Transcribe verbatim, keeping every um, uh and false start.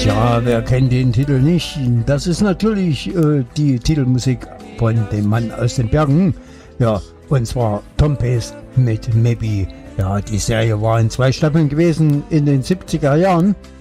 Tja, wer kennt den Titel nicht? Das ist natürlich äh, die Titelmusik von dem Mann aus den Bergen. Ja, und zwar Tom Pace mit Maybe. Ja, die Serie war in zwei Staffeln gewesen in den siebziger Jahren.